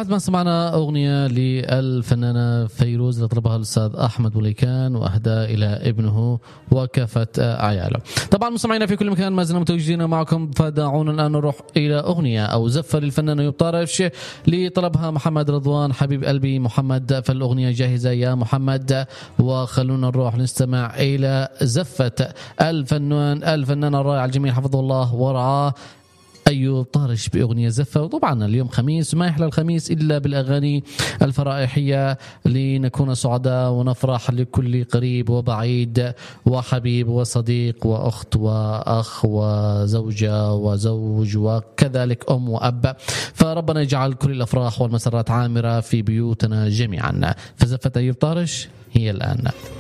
بعد ما سمعنا أغنية للفنانة فيروز اللي طلبها الأستاذ أحمد بوليكان وأهدى إلى ابنه وكافة عياله. طبعا مستمعينا في كل مكان ما زلنا متواجدين معكم، فدعونا الآن نروح إلى أغنية أو زفة للفنان أيوب طارش لطلبها محمد رضوان حبيب قلبي محمد، فالأغنية جاهزة يا محمد، وخلونا نروح نستمع إلى زفة الفنان الرائع الجميل حفظه الله ورعاه أيوب طارش بأغنية زفة. وطبعا اليوم خميس، ما يحلى الخميس إلا بالأغاني الفرائحية لنكون سعداء ونفرح لكل قريب وبعيد وحبيب وصديق وأخت وأخ وزوجة وزوج وكذلك أم وأب، فربنا يجعل كل الأفراح والمسرات عامرة في بيوتنا جميعا. فزفة أيوب طارش هي الآن.